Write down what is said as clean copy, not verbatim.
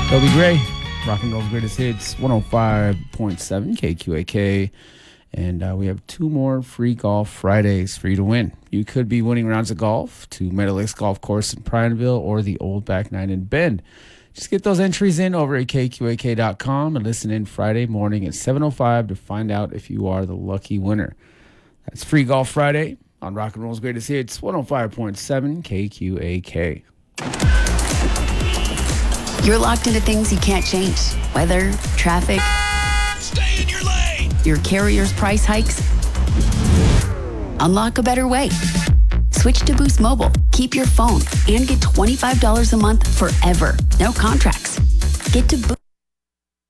Toby Gray, rock and roll's greatest hits, 105.7 KQAK. And we have two more free golf Fridays for you to win. You could be winning rounds of golf to Meadow Lakes Golf Course in Prineville or the Old Back Nine in Bend. Just get those entries in over at KQAK.com and listen in Friday morning at 7:05 to find out if you are the lucky winner. That's Free Golf Friday on Rock and Roll's Greatest Hits, 105.7 KQAK. You're locked into things you can't change. Weather, traffic. Stay in your lane. Your carrier's price hikes. Unlock a better way. Switch to Boost Mobile. Keep your phone and get $25 a month forever. No contracts. Get to Boost.